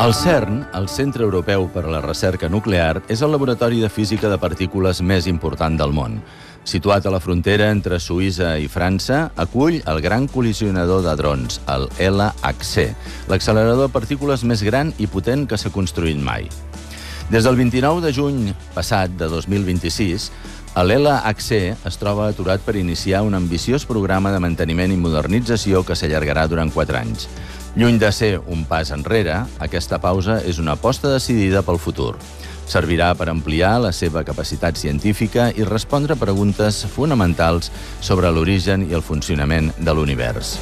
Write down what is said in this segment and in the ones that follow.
El CERN, el Centre Europeu per a la Recerca Nuclear, és el laboratori de física de partícules més important del món. Situat a la frontera entre Suïssa i França, acull el gran col·lisionador d'hadrons, el LHC, l'accelerador de partícules més gran i potent que s'ha construït mai. Des del 29 de juny passat de 2026, l'LHC es troba aturat per iniciar un ambiciós programa de manteniment i modernització que s'allargarà durant 4 anys. Lluny de ser un pas enrere, aquesta pausa és una aposta decidida pel futur. Servirà per ampliar la seva capacitat científica i respondre preguntes fonamentals sobre l'origen i el funcionament de l'univers.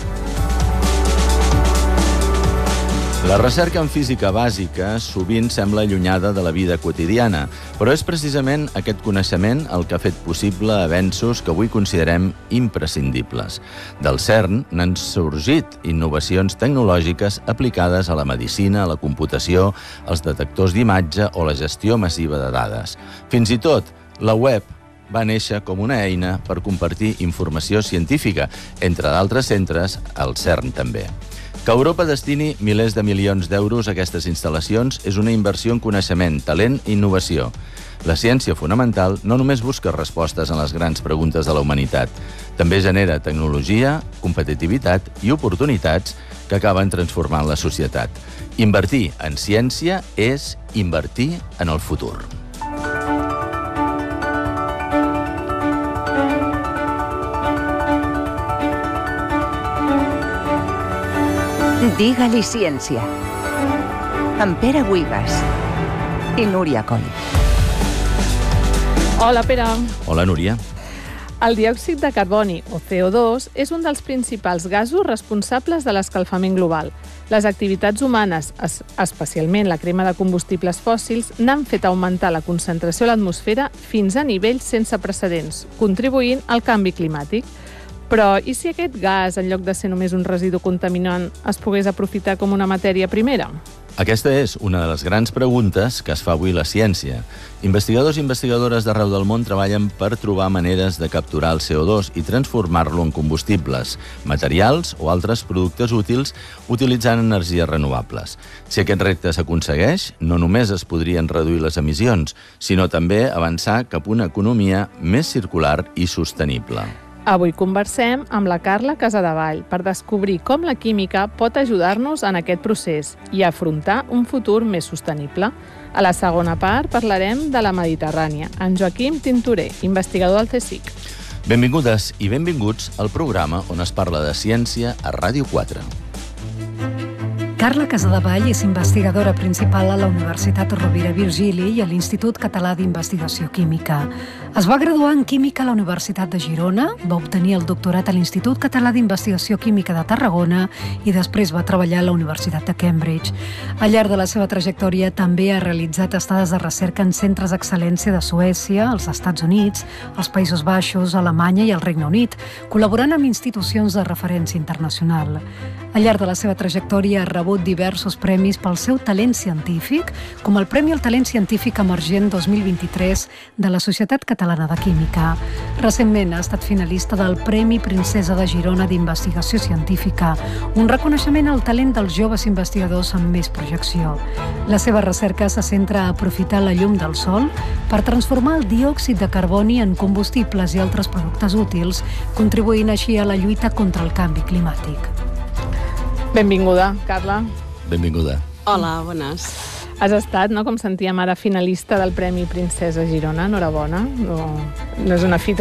La recerca en física bàsica sovint sembla allunyada de la vida quotidiana, però és precisament aquest coneixement el que ha fet possible avenços que avui considerem imprescindibles. Del CERN n'han sorgit innovacions tecnològiques aplicades a la medicina, a la computació, als detectors d'imatge o la gestió massiva de dades. Fins i tot, la web va néixer com una eina per compartir informació científica, entre d'altres centres, el CERN també. Que Europa destini milers de milions d'euros a aquestes instal·lacions és una inversió en coneixement, talent i innovació. La ciència fonamental no només busca respostes en les grans preguntes de la humanitat, també genera tecnologia, competitivitat i oportunitats que acaben transformant la societat. Invertir en ciència és invertir en el futur. Digue-li ciència. Amb Pere Buigas i Núria Coll. Hola, Pere. Hola, Núria. El diòxid de carboni, o CO2, és un dels principals gasos responsables de l'escalfament global. Les activitats humanes, especialment la crema de combustibles fòssils, n'han fet augmentar la concentració a l'atmosfera fins a nivells sense precedents, contribuint al canvi climàtic. Però i si aquest gas, en lloc de ser només un residu contaminant, es pogués aprofitar com una matèria primera? Aquesta és una de les grans preguntes que es fa avui la ciència. Investigadors i investigadores d'arreu del món treballen per trobar maneres de capturar el CO2 i transformar-lo en combustibles, materials o altres productes útils utilitzant energies renovables. Si aquest repte s'aconsegueix, no només es podrien reduir les emissions, sinó també avançar cap a una economia més circular i sostenible. Avui conversem amb la Carla Casadevall per descobrir com la química pot ajudar-nos en aquest procés i afrontar un futur més sostenible. A la segona part parlarem de la Mediterrània, amb Joaquim Tintorer, investigador del CSIC. Benvingudes i benvinguts al programa on es parla de ciència a Ràdio 4. Carla Casadevall és investigadora principal a la Universitat Rovira Virgili i a l'Institut Català d'Investigació Química. Es va graduar en Química a la Universitat de Girona, va obtenir el doctorat a l'Institut Català d'Investigació Química de Tarragona i després va treballar a la Universitat de Cambridge. Al llarg de la seva trajectòria també ha realitzat estades de recerca en centres d'excel·lència de Suècia, els Estats Units, els Països Baixos, Alemanya i el Regne Unit, col·laborant amb institucions de referència internacional. Al llarg de la seva trajectòria ha rebut diversos premis pel seu talent científic, com el Premi al Talent Científic Emergent 2023 de la Societat Catalana de Química. Recentment ha estat finalista del Premi Princesa de Girona d'Investigació Científica, un reconeixement al talent dels joves investigadors amb més projecció. La seva recerca se centra a aprofitar la llum del sol per transformar el diòxid de carboni en combustibles i altres productes útils, contribuint així a la lluita contra el canvi climàtic. Benvinguda, Carla. Benvinguda. Hola, bones. Has estat, no, com sentíem ara, finalista del Premi Princesa Girona. Enhorabona. No és una fita